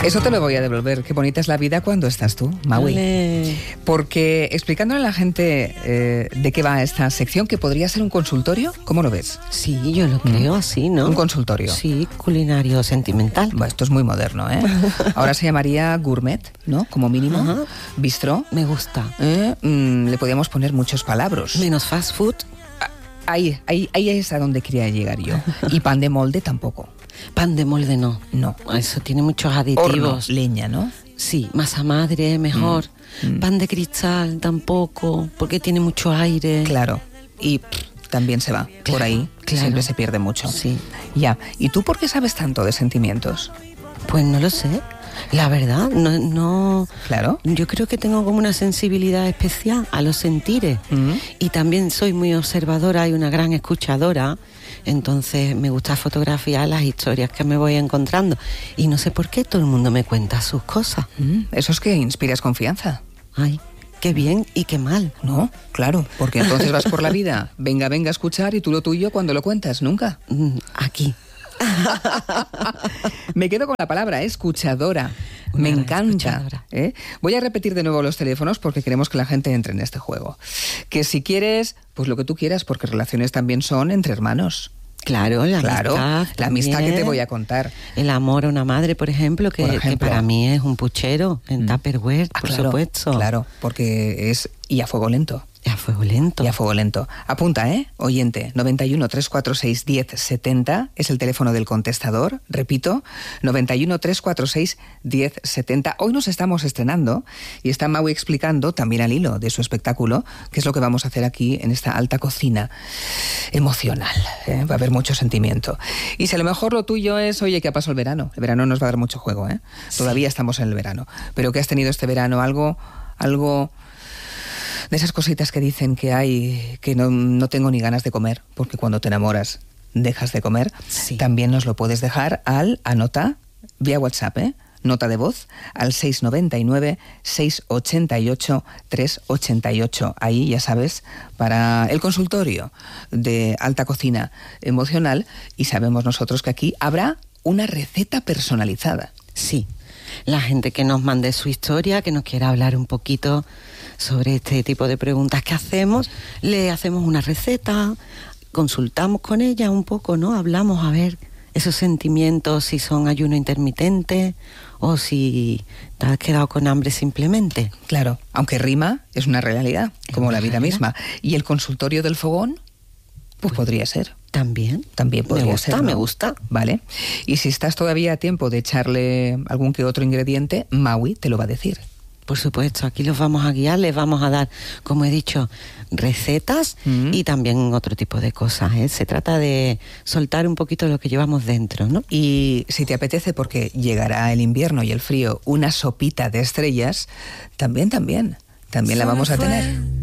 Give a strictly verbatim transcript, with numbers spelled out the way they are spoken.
Eso te lo voy a devolver. Qué bonita es la vida cuando estás tú, Maui. Ole. Porque explicándole a la gente eh, de qué va esta sección, que podría ser un consultorio, ¿cómo lo ves? Sí, yo lo creo así, ¿no? Un consultorio. Sí, culinario sentimental. Bueno, esto es muy moderno, ¿eh? Ahora se llamaría gourmet, ¿no? Como mínimo. Ajá. Bistró. Me gusta. ¿Eh? Mm, le podíamos poner muchos palabras. Menos fast food. Ahí, ahí, ahí es a donde quería llegar yo. Y pan de molde tampoco. Pan de molde no. No. Eso tiene muchos aditivos. Horno, leña, ¿no? Sí, masa madre, mejor. Mm. Pan de cristal tampoco, porque tiene mucho aire. Claro. Y pff, también se va Claro, por ahí. claro. Siempre se pierde mucho. Sí. Ya. ¿Y tú por qué sabes tanto de sentimientos? Pues no lo sé. La verdad, no, no. Claro. Yo creo que tengo como una sensibilidad especial a los sentires. Mm. Y también soy muy observadora y una gran escuchadora. Entonces me gusta fotografiar las historias que me voy encontrando. Y no sé por qué todo el mundo me cuenta sus cosas. Mm, Eso es que inspiras confianza. Ay, qué bien y qué mal. No, claro, porque entonces vas por la vida. Venga, venga a escuchar y tú lo tuyo cuando lo cuentas, nunca. Mm, Aquí. Me quedo con la palabra, ¿eh? Escuchadora. Me Una encanta. escuchadora. ¿eh? Voy a repetir de nuevo los teléfonos porque queremos que la gente entre en este juego. Que si quieres, pues lo que tú quieras, porque relaciones también son entre hermanos. Claro, la Claro, amistad. la amistad que te también. voy a contar. El amor a una madre, por ejemplo, que, Por que ejemplo. para mí es un puchero en Mm. Tupperware, Ah, por claro, supuesto. Claro, porque es y a fuego lento. A fuego lento. Y a fuego lento. Apunta, ¿eh? Oyente, noventa y uno, trescientos cuarenta y seis, diez setenta es el teléfono del contestador. Repito, noventa y uno, trescientos cuarenta y seis, diez setenta. Hoy nos estamos estrenando y está Maui explicando, también al hilo de su espectáculo, qué es lo que vamos a hacer aquí en esta alta cocina emocional. ¿eh? Va a haber mucho sentimiento. Y si a lo mejor lo tuyo es, oye, que ha pasado el verano. El verano nos va a dar mucho juego, ¿eh? Sí. Todavía estamos en el verano. Pero que has tenido este verano algo, algo... de esas cositas que dicen que hay, que no, no tengo ni ganas de comer, porque cuando te enamoras dejas de comer, Sí. también nos lo puedes dejar al, anota, vía WhatsApp, ¿eh? Nota de voz, al seis noventa y nueve, seiscientos ochenta y ocho, trescientos ochenta y ocho. Ahí, ya sabes, para el consultorio de alta cocina emocional, y sabemos nosotros que aquí habrá una receta personalizada. Sí. La gente que nos mande su historia, que nos quiera hablar un poquito sobre este tipo de preguntas que hacemos, le hacemos una receta, consultamos con ella un poco, ¿no? Hablamos a ver esos sentimientos, si son ayuno intermitente o si te has quedado con hambre simplemente. Claro, aunque rima, es una realidad, Es como una la vida realidad. misma. ¿Y el consultorio del fogón? Pues podría ser. También. También podría me gusta, ser, ¿no? me gusta. Vale. Y si estás todavía a tiempo de echarle algún que otro ingrediente, Maui te lo va a decir. Por supuesto, aquí los vamos a guiar, les vamos a dar, como he dicho, recetas Mm. y también otro tipo de cosas, ¿eh? Se trata de soltar un poquito lo que llevamos dentro, ¿no? Y si te apetece, porque llegará el invierno y el frío, una sopita de estrellas, también, también, también la vamos a tener.